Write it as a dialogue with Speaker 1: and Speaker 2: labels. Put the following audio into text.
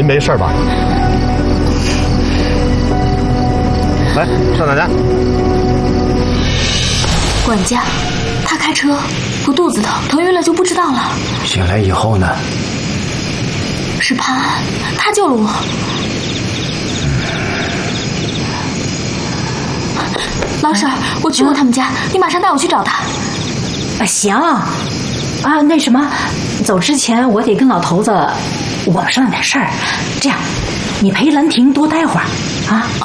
Speaker 1: 您没事吧？来，上哪家？
Speaker 2: 管家，他开车，我肚子疼，疼晕了就不知道了。
Speaker 3: 醒来以后呢？
Speaker 2: 是潘安，他救了我。老婶，我去过他们家，你马上带我去找他。
Speaker 4: 行，那什么，走之前我得跟老头子我商量点事儿，这样，你陪兰亭多待会儿啊。